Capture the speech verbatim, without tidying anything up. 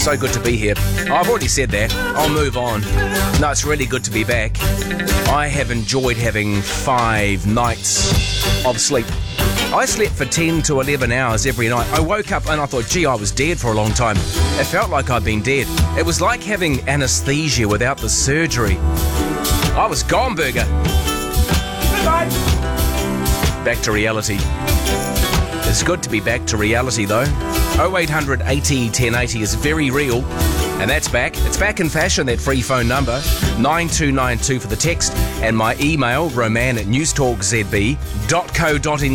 So good to be here. Oh, I've already said that. I'll move on. No, it's really good to be back. I have enjoyed having five nights of sleep. I slept for ten to eleven hours every night. I woke up and I thought, gee, I was dead for a long time. It felt like I'd been dead. It was like having anesthesia without the surgery. I was gone, burger. Goodbye. Back to reality. It's good to be back to reality, though. oh eight hundred eighty ten eighty is very real. And that's back. It's back in fashion, that free phone number. nine two nine two for the text. And my email, roman at newstalk z b dot co dot n z.